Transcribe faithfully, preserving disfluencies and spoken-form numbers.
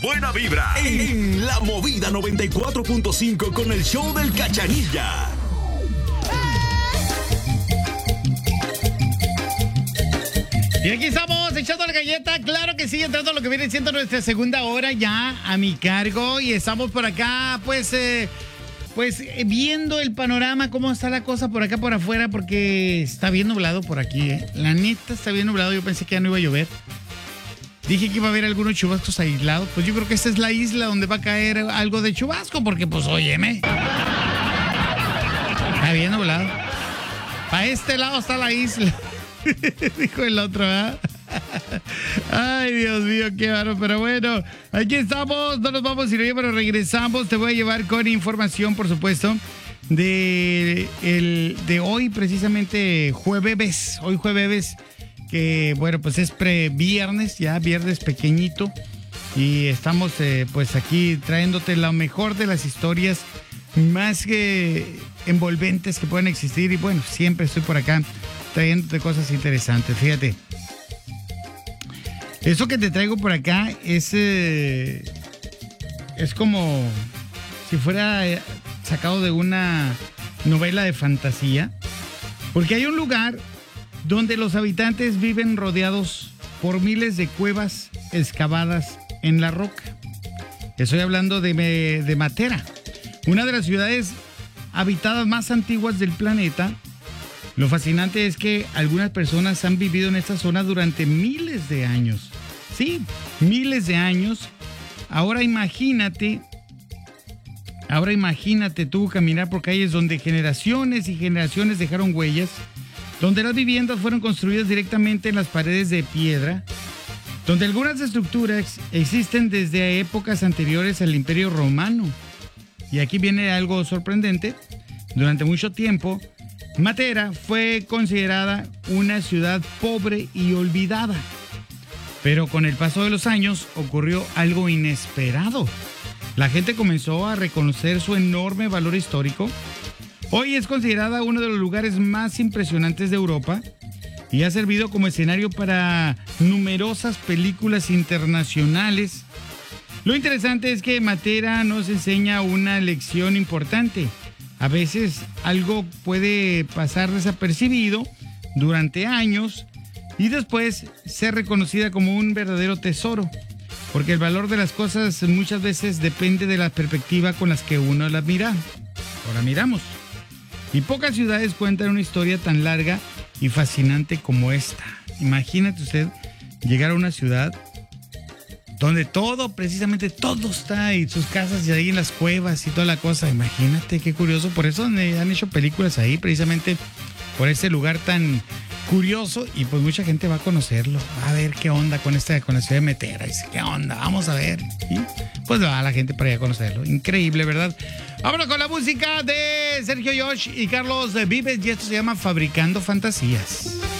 Buena vibra en La Movida noventa y cuatro punto cinco con el show del Cachanilla. Y aquí estamos echando la galleta, claro que sí, entrando a lo que viene siendo nuestra segunda hora ya a mi cargo. Y estamos por acá, pues, eh, pues eh, viendo el panorama, cómo está la cosa por acá por afuera, porque está bien nublado por aquí, ¿eh? La neta está bien nublado, yo pensé que ya no iba a llover. Dije que iba a haber algunos chubascos aislados, pues yo creo que esta es la isla donde va a caer algo de chubasco, porque pues óyeme. Está bien nublado. Para este lado está la isla. Dijo el otro, ¿verdad? Ay, Dios mío, qué bárbaro. Pero bueno, aquí estamos. No nos vamos a ir, pero regresamos. Te voy a llevar con información, por supuesto, de, el, de hoy, precisamente jueves. Hoy jueves, que bueno, pues es pre-viernes, ya viernes pequeñito. Y estamos eh, pues aquí trayéndote lo mejor de las historias más que envolventes que pueden existir. Y bueno, siempre estoy por acá trayéndote cosas interesantes. Fíjate, eso que te traigo por acá es eh, es como si fuera eh, sacado de una novela de fantasía, porque hay un lugar donde los habitantes viven rodeados por miles de cuevas excavadas en la roca. Estoy hablando de, de Matera, una de las ciudades habitadas más antiguas del planeta. Lo fascinante es que algunas personas han vivido en esta zona durante miles de años. Sí, miles de años. Ahora imagínate, ahora imagínate tú caminar por calles donde generaciones y generaciones dejaron huellas, donde las viviendas fueron construidas directamente en las paredes de piedra, donde algunas estructuras existen desde épocas anteriores al Imperio Romano. Y aquí viene algo sorprendente. Durante mucho tiempo, Matera fue considerada una ciudad pobre y olvidada. Pero con el paso de los años ocurrió algo inesperado. La gente comenzó a reconocer su enorme valor histórico. Hoy es considerada uno de los lugares más impresionantes de Europa y ha servido como escenario para numerosas películas internacionales. Lo interesante es que Matera nos enseña una lección importante. A veces algo puede pasar desapercibido durante años y después ser reconocida como un verdadero tesoro, porque el valor de las cosas muchas veces depende de la perspectiva con las que uno las mira o la miramos. Y pocas ciudades cuentan una historia tan larga y fascinante como esta. Imagínate usted llegar a una ciudad donde todo, precisamente todo está ahí, sus casas y ahí en las cuevas y toda la cosa. Imagínate, qué curioso. Por eso han hecho películas ahí, precisamente por ese lugar tan curioso. Y pues mucha gente va a conocerlo. Va a ver qué onda con esta, con la ciudad de Matera. Dice, qué onda, vamos a ver. Y pues va la gente para allá a conocerlo. Increíble, ¿verdad? Vámonos con la música de Sergio Yosh y Carlos Vives. Y esto se llama Fabricando Fantasías.